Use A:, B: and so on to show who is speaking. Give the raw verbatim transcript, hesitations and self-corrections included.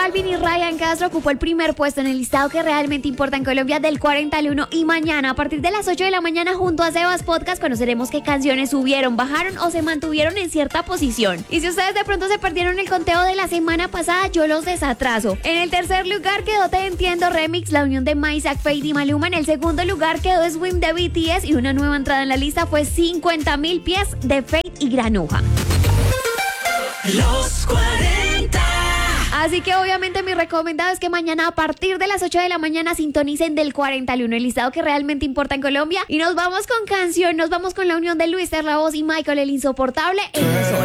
A: Balvin y Ryan Castro ocupó el primer puesto en el listado que realmente importa en Colombia del cuarenta al uno. Y mañana, a partir de las ocho de la mañana, junto a Sebas Podcast, conoceremos qué canciones subieron, bajaron o se mantuvieron en cierta posición. Y si ustedes de pronto se perdieron el conteo de la semana pasada, yo los desatraso. En el tercer lugar quedó Te Entiendo Remix, la unión de Isaac, Fade y Maluma. En el segundo lugar quedó Swim de B T S y una nueva entrada en la lista fue cincuenta mil pies de Fade y Granuja.
B: Los cuarenta.
A: Así que obviamente mi recomendado es que mañana a partir de las ocho de la mañana sintonicen del cuarenta al uno, el listado que realmente importa en Colombia. Y nos vamos con canción, nos vamos con la unión de Luis La Voz y Michael el Insoportable en dos horas.